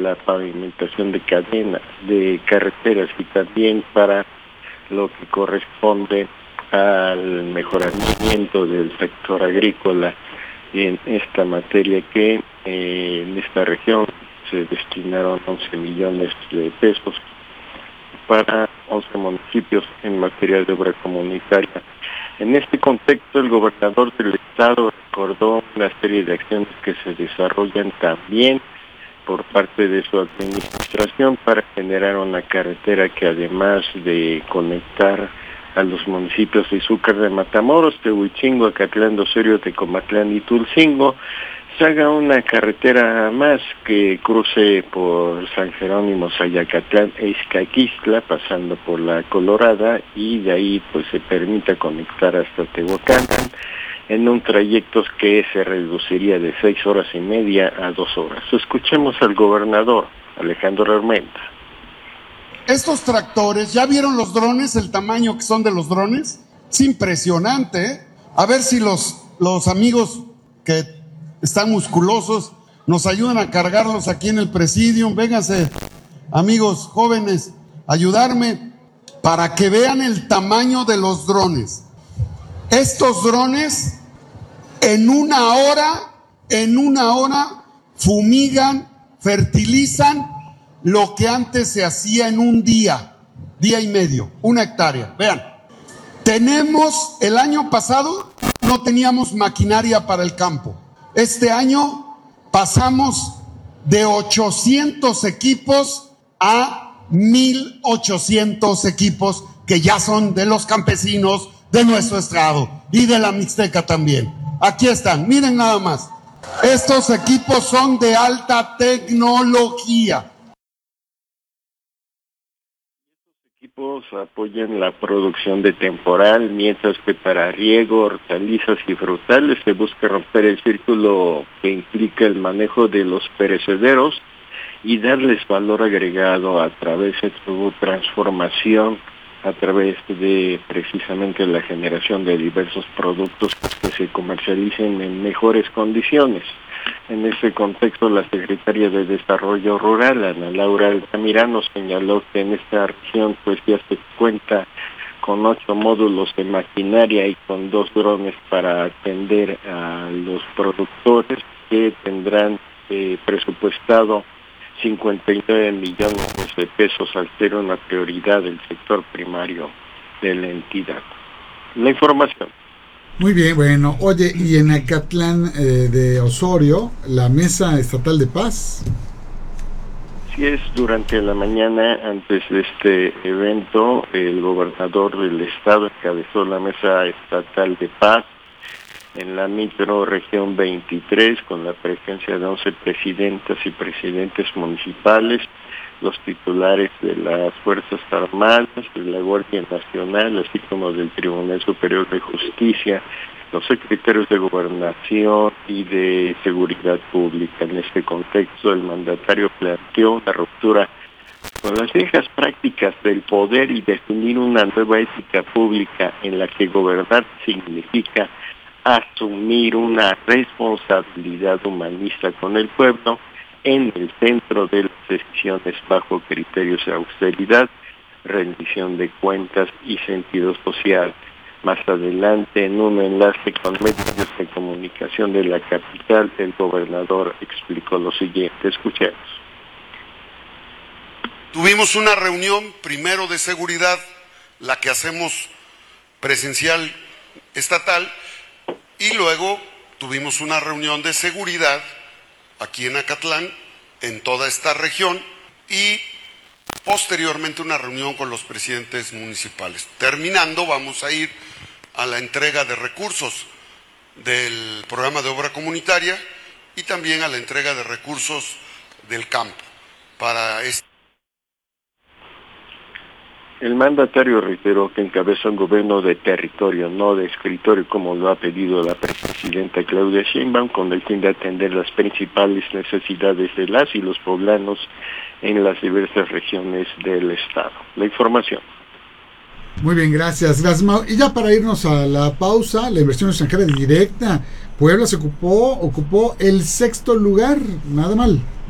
la pavimentación de cadenas, de carreteras y también para lo que corresponde al mejoramiento del sector agrícola en esta materia que en esta región se destinaron 11 millones de pesos para 11 municipios en materia de obra comunitaria. En este contexto, el gobernador del estado recordó una serie de acciones que se desarrollan también por parte de su administración para generar una carretera que, además de conectar a los municipios de Izúcar de Matamoros, Tehuichingo, Acatlán de Osorio, Tecomatlán y Tulcingo, se haga una carretera más que cruce por San Jerónimo, Sayacatlán e Izcaquistla, pasando por la Colorada, y de ahí pues se permita conectar hasta Tehuacán en un trayecto que se reduciría de 6 horas y media a 2 horas. Escuchemos al gobernador Alejandro Armenta. Estos tractores, ¿ya vieron los drones, el tamaño que son de los drones? Es impresionante, ¿eh? A ver si los amigos que están musculosos nos ayudan a cargarlos aquí en el presidium. Vénganse, amigos jóvenes, ayudarme para que vean el tamaño de los drones. Estos drones en una hora fumigan, fertilizan lo que antes se hacía en un día y medio, 1 hectárea. Vean, el año pasado no teníamos maquinaria para el campo. Este año pasamos de 800 equipos a 1,800 equipos que ya son de los campesinos de nuestro estado y de la Mixteca también. Aquí están, miren nada más. Estos equipos son de alta tecnología. Equipos apoyan la producción de temporal, mientras que para riego, hortalizas y frutales se busca romper el círculo que implica el manejo de los perecederos y darles valor agregado a través de su transformación, a través de precisamente la generación de diversos productos que se comercialicen en mejores condiciones. En ese contexto, la secretaria de Desarrollo Rural, Ana Laura Altamirano, señaló que en esta región pues ya se cuenta con 8 módulos de maquinaria y con 2 drones para atender a los productores, que tendrán presupuestado 59 millones de pesos al ser una prioridad del sector primario de la entidad. La información. Muy bien, bueno, oye, y en Acatlán de Osorio, la Mesa Estatal de Paz. Sí, es durante la mañana, antes de este evento, el gobernador del estado encabezó la Mesa Estatal de Paz en la microrregión 23, con la presencia de 11 presidentas y presidentes municipales, los titulares de las Fuerzas Armadas, de la Guardia Nacional, así como del Tribunal Superior de Justicia, los secretarios de Gobernación y de Seguridad Pública. En este contexto, el mandatario planteó una ruptura con las viejas prácticas del poder y definir una nueva ética pública en la que gobernar significa asumir una responsabilidad humanista con el pueblo en el centro de las decisiones bajo criterios de austeridad, rendición de cuentas y sentido social. Más adelante, en un enlace con medios de comunicación de la capital, el gobernador explicó lo siguiente. Escuchemos. Tuvimos una reunión primero de seguridad, la que hacemos presencial estatal, y luego tuvimos una reunión de seguridad aquí en Acatlán, en toda esta región, y posteriormente una reunión con los presidentes municipales. Terminando, vamos a ir a la entrega de recursos del programa de obra comunitaria y también a la entrega de recursos del campo para este. El mandatario reiteró que encabeza un gobierno de territorio, no de escritorio, como lo ha pedido la presidenta Claudia Sheinbaum, con el fin de atender las principales necesidades de las y los poblanos en las diversas regiones del estado. La información. Muy bien, gracias. Y ya para irnos a la pausa, la inversión extranjera directa, Puebla se ocupó el 6º lugar, nada mal.